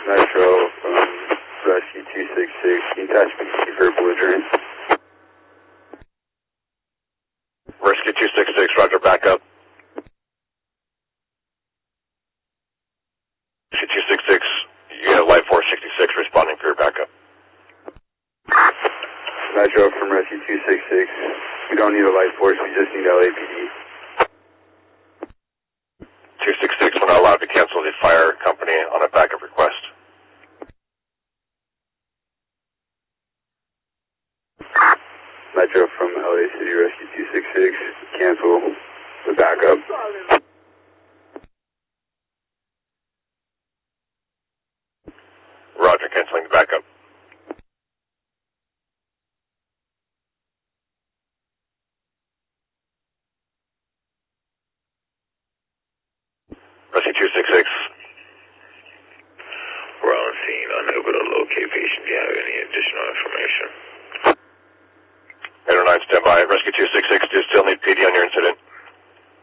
Metro from Rescue 266. Can you attach me for belligerent? Rescue 266, roger, backup. Rescue 266, you got a light force 66 responding for your backup. Metro from Rescue 266. We don't need a light force, we just need LAPD. 266, we're not allowed to cancel the fire company on a backup request. Metro from LA City Rescue 266. Cancel the backup. Roger, canceling the backup. Rescue 266. We're on scene, unable to locate patient. Do you have any additional information? 809, stand by. Rescue 266, do you still need PD on your incident?